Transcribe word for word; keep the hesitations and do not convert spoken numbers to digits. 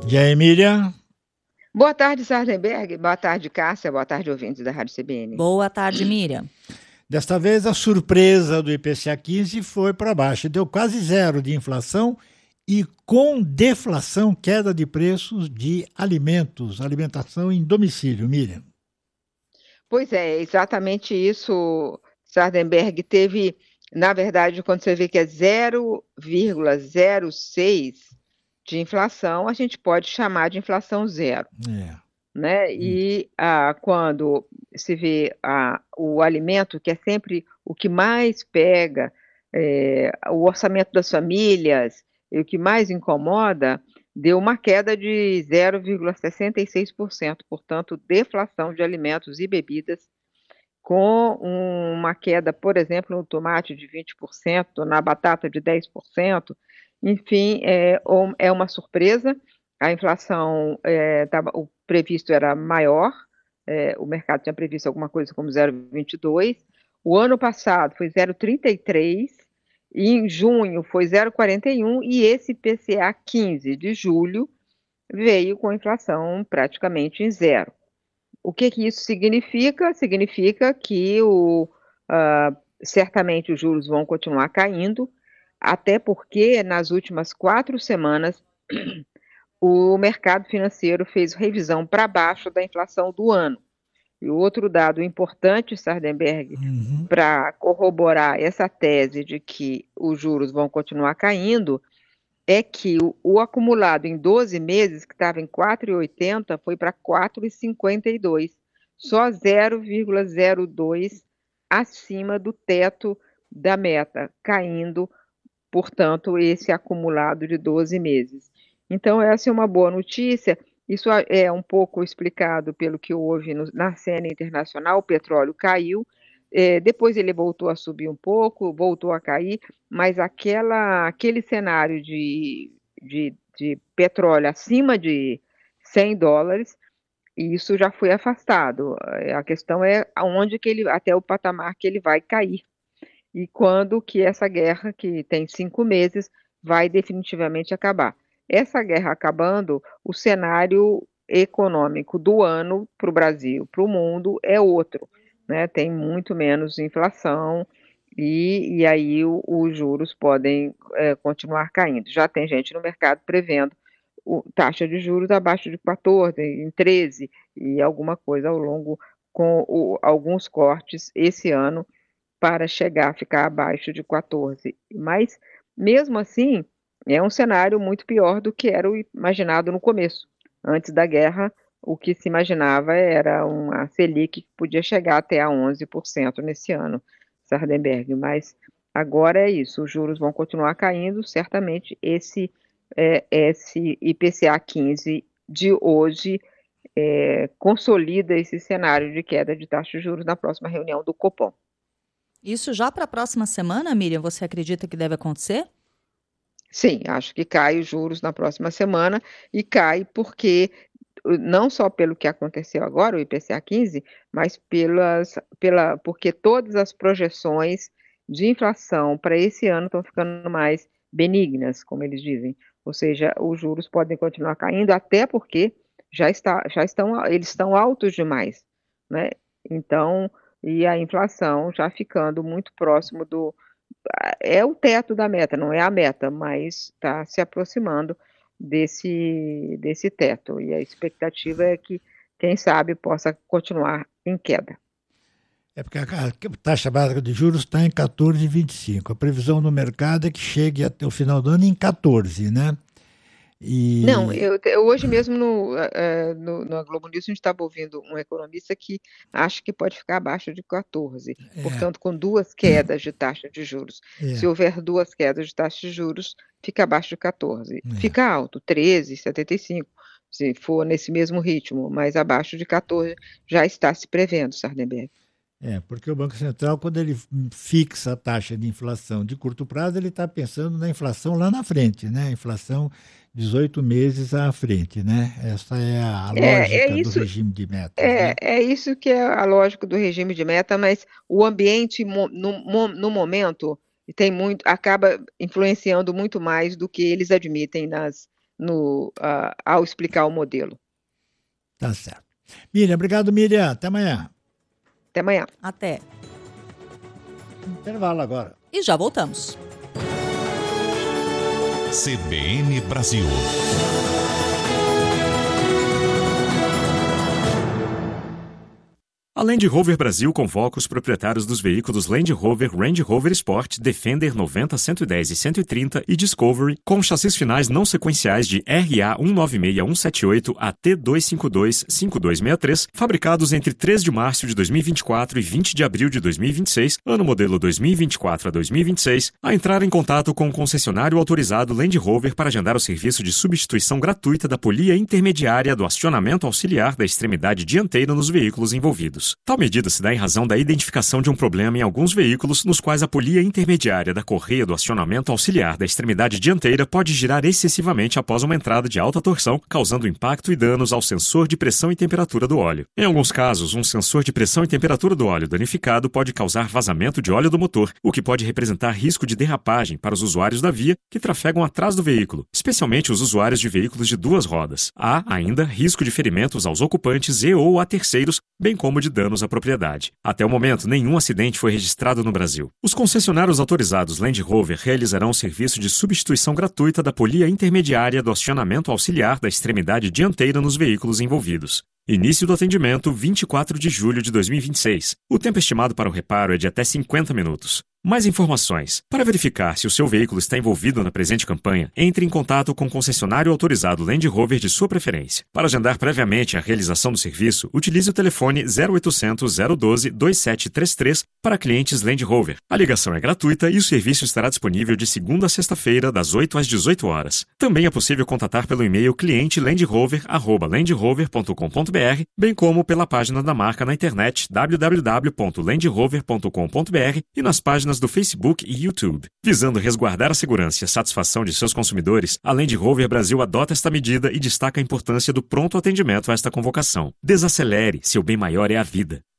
E aí, Miriam? Boa tarde, Sardenberg. Boa tarde, Cássia. Boa tarde, ouvintes da Rádio C B N. Boa tarde, Miriam. Desta vez a surpresa do I P C A quinze foi para baixo, deu quase zero de inflação e com deflação, queda de preços de alimentos, alimentação em domicílio, Miriam. Pois é, exatamente isso, Sardenberg. Teve, na verdade, quando você vê que é zero vírgula zero seis de inflação, a gente pode chamar de inflação zero. É. Né? Hum. E ah, quando se vê ah, o alimento, que é sempre o que mais pega, é, o orçamento das famílias, e o que mais incomoda, deu uma queda de zero vírgula sessenta e seis por cento, portanto, deflação de alimentos e bebidas, com uma queda, por exemplo, no tomate de vinte por cento, na batata de dez por cento, enfim, é, é uma surpresa. A inflação, é, tava, o previsto era maior, é, o mercado tinha previsto alguma coisa como zero vírgula vinte e dois, o ano passado foi zero vírgula trinta e três, e em junho foi zero vírgula quarenta e um, e esse I P C A quinze de julho veio com inflação praticamente em zero. O que que isso significa? Significa que o, uh, certamente os juros vão continuar caindo, até porque nas últimas quatro semanas o mercado financeiro fez revisão para baixo da inflação do ano. E outro dado importante, Sardenberg, Uhum. para corroborar essa tese de que os juros vão continuar caindo, é que o, o acumulado em doze meses, que estava em quatro vírgula oitenta, foi para quatro vírgula cinquenta e dois, só zero vírgula zero dois acima do teto da meta, caindo, portanto, esse acumulado de doze meses. Então, essa é uma boa notícia. Isso é um pouco explicado pelo que houve no, na cena internacional. O petróleo caiu, é, depois ele voltou a subir um pouco, voltou a cair, mas aquela, aquele cenário de, de, de petróleo acima de cem dólares, isso já foi afastado. A questão é aonde que ele, até o patamar que ele vai cair. E quando que essa guerra, que tem cinco meses, vai definitivamente acabar. Essa guerra acabando, o cenário econômico do ano para o Brasil, para o mundo, é outro. Né? Tem muito menos inflação e, e aí o, os juros podem é, continuar caindo. Já tem gente no mercado prevendo o, taxa de juros abaixo de quatorze, em treze e alguma coisa ao longo, com o, alguns cortes esse ano, para chegar a ficar abaixo de quatorze. Mas, mesmo assim, é um cenário muito pior do que era o imaginado no começo. Antes da guerra, o que se imaginava era uma Selic que podia chegar até a onze por cento nesse ano, Sardenberg. Mas agora é isso, os juros vão continuar caindo, certamente esse, é, esse I P C A quinze de hoje é, consolida esse cenário de queda de taxa de juros na próxima reunião do Copom. Isso já para a próxima semana, Miriam, você acredita que deve acontecer? Sim, acho que cai os juros na próxima semana e cai porque, não só pelo que aconteceu agora, o I P C A quinze, mas pelas, pela, porque todas as projeções de inflação para esse ano estão ficando mais benignas, como eles dizem. Ou seja, os juros podem continuar caindo, até porque já, está, já estão, eles estão altos demais, né? Então, e a inflação já ficando muito próximo do, é o teto da meta, não é a meta, mas está se aproximando desse, desse teto. E a expectativa é que, quem sabe, possa continuar em queda. É porque a taxa básica de juros está em quatorze vírgula vinte e cinco. A previsão do mercado é que chegue até o final do ano em quatorze, né? E... Não, eu, eu hoje mesmo no, uh, no, no Globo News a gente estava ouvindo um economista que acha que pode ficar abaixo de quatorze, É. Portanto, com duas quedas de taxa de juros. É. Se houver duas quedas de taxa de juros, fica abaixo de quatorze. É. Fica alto, treze vírgula setenta e cinco, se for nesse mesmo ritmo, mas abaixo de quatorze já está se prevendo, Sardenberg. É, porque o Banco Central, quando ele fixa a taxa de inflação de curto prazo, ele está pensando na inflação lá na frente, né? Inflação dezoito meses à frente, né? Essa é a lógica é, é isso, do regime de metas. É, né? é isso que é a lógica do regime de meta, mas o ambiente no, no momento tem muito, acaba influenciando muito mais do que eles admitem nas, no, uh, ao explicar o modelo. Tá certo. Miriam, obrigado, Miriam. Até amanhã. Até amanhã. Até. Intervalo agora. E já voltamos. C B N Brasil. A Land Rover Brasil convoca os proprietários dos veículos Land Rover, Range Rover Sport, Defender noventa, cento e dez e cento e trinta e Discovery com chassis finais não sequenciais de R A um nove seis um sete oito a T dois cinco dois cinco dois seis três, fabricados entre três de março de dois mil e vinte e quatro e vinte de abril de dois mil e vinte e seis, ano modelo dois mil e vinte e quatro a dois mil e vinte e seis, a entrar em contato com o concessionário autorizado Land Rover para agendar o serviço de substituição gratuita da polia intermediária do acionamento auxiliar da extremidade dianteira nos veículos envolvidos. Tal medida se dá em razão da identificação de um problema em alguns veículos nos quais a polia intermediária da correia do acionamento auxiliar da extremidade dianteira pode girar excessivamente após uma entrada de alta torção, causando impacto e danos ao sensor de pressão e temperatura do óleo. Em alguns casos, um sensor de pressão e temperatura do óleo danificado pode causar vazamento de óleo do motor, o que pode representar risco de derrapagem para os usuários da via que trafegam atrás do veículo, especialmente os usuários de veículos de duas rodas. Há, ainda, risco de ferimentos aos ocupantes e ou a terceiros, bem como de danos à propriedade. Até o momento, nenhum acidente foi registrado no Brasil. Os concessionários autorizados Land Rover realizarão o serviço de substituição gratuita da polia intermediária do acionamento auxiliar da extremidade dianteira nos veículos envolvidos. Início do atendimento vinte e quatro de julho de dois mil e vinte e seis. O tempo estimado para o reparo é de até cinquenta minutos. Mais informações. Para verificar se o seu veículo está envolvido na presente campanha, entre em contato com o concessionário autorizado Land Rover de sua preferência. Para agendar previamente a realização do serviço, utilize o telefone zero oitocentos, zero doze, vinte e sete trinta e três para clientes Land Rover. A ligação é gratuita e o serviço estará disponível de segunda a sexta-feira, das oito às dezoito horas. Também é possível contatar pelo e-mail cliente landrover arroba landrover ponto com ponto br, bem como pela página da marca na internet w w w ponto landrover ponto com ponto br e nas páginas do Facebook e YouTube. Visando resguardar a segurança e a satisfação de seus consumidores, a Land Rover Brasil adota esta medida e destaca a importância do pronto atendimento a esta convocação. Desacelere, seu bem maior é a vida.